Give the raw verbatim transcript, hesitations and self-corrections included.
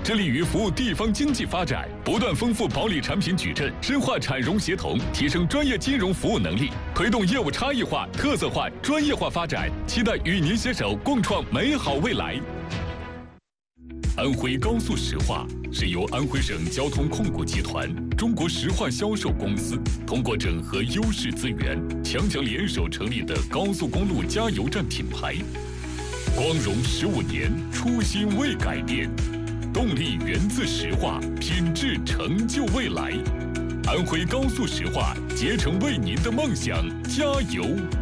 致力于服务地方经济发展，不断丰富保理产品矩阵，深化产融协同，提升专业金融服务能力，推动业务差异化、特色化、专业化发展。期待与您携手共创美好未来。安徽高速石化是由安徽省交通控股集团、中国石化销售公司通过整合优势资源，强强联手成立的高速公路加油站品牌。光荣十五年，初心未改变，动力源自石化，品质成就未来。安徽高速石化，竭诚为您的梦想加油。